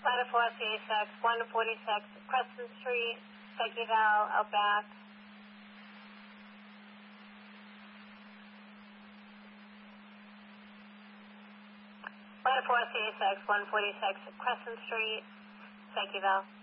Ladder 4 CHX 146 Crescent Street, Psycheval, Outback. Ladder 4 CHX 146 Crescent Street, Psycheval.